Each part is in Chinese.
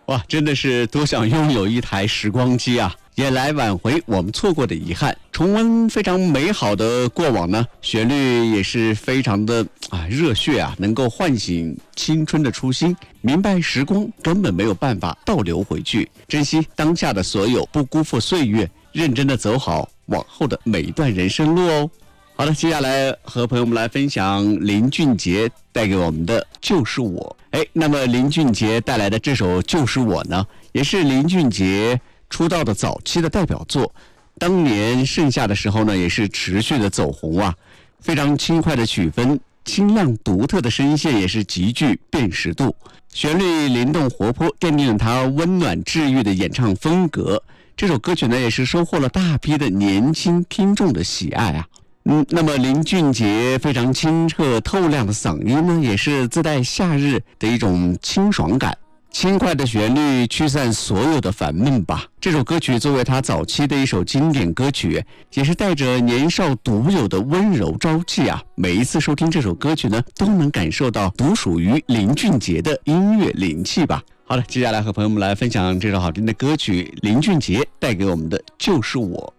哇，真的是多想拥有一台时光机啊，也来挽回我们错过的遗憾，重温非常美好的过往呢。旋律也是非常的热血啊，能够唤醒青春的初心，明白时光根本没有办法倒流回去，珍惜当下的所有，不辜负岁月，认真的走好往后的每一段人生路哦。好的，接下来和朋友们来分享林俊杰带给我们的就是我。那么林俊杰带来的这首就是我呢，也是林俊杰出道的早期的代表作，当年盛夏的时候呢，也是持续的走红啊，非常轻快的曲风，清亮独特的声线也是极具辨识度，旋律灵动活泼，奠定了他温暖治愈的演唱风格。这首歌曲呢，也是收获了大批的年轻听众的喜爱啊。那么林俊杰非常清澈透亮的嗓音呢，也是自带夏日的一种清爽感，轻快的旋律驱散所有的烦闷吧。这首歌曲作为他早期的一首经典歌曲，也是带着年少独有的温柔朝气啊。每一次收听这首歌曲呢，都能感受到独属于林俊杰的音乐灵气吧。好的，接下来和朋友们来分享这首好听的歌曲，林俊杰带给我们的就是我。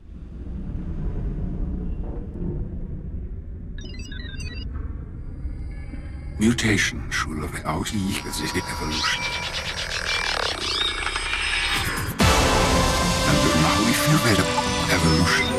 Mutation schule without evolution. And now we feel that evolution